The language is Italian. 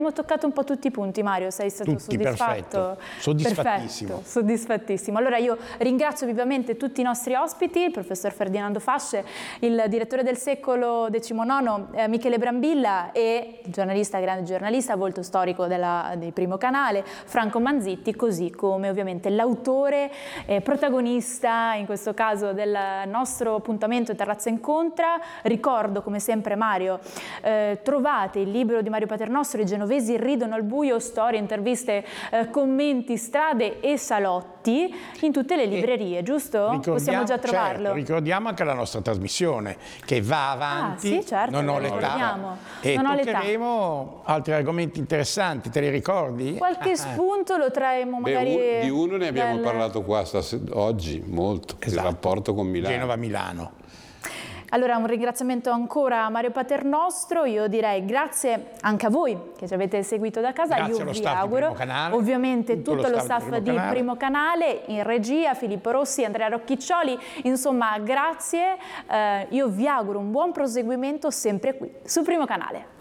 Abbiamo toccato un po' tutti i punti, Mario, sei stato soddisfatto? Perfetto, soddisfattissimo. Perfetto, soddisfattissimo. Allora io ringrazio vivamente tutti i nostri ospiti, il professor Ferdinando Fasce, il direttore del Secolo XIX, Michele Brambilla, e il giornalista, grande giornalista, volto storico di Primo Canale, Franco Manzitti, così come ovviamente l'autore, protagonista in questo caso del nostro appuntamento Terrazza Incontra. Ricordo come sempre, Mario, trovate il libro di Mario Paternostro, I genovesi ridono al buio, storie, interviste, commenti, strade e salotti, in tutte le librerie, giusto? Possiamo già trovarlo. Certo, ricordiamo anche la nostra trasmissione che va avanti, sì, certo, non ho l'età, e toccheremo altri argomenti interessanti, te li ricordi? Qualche spunto lo traemo magari. Di uno ne abbiamo parlato qua oggi, molto, il rapporto con Milano. Genova-Milano. Allora un ringraziamento ancora a Mario Paternostro, io direi grazie anche a voi che ci avete seguito da casa, grazie io vi auguro, canale, ovviamente tutto lo staff di Primo Canale, in regia, Filippo Rossi, Andrea Rocchiccioli, insomma grazie, io vi auguro un buon proseguimento sempre qui su Primo Canale.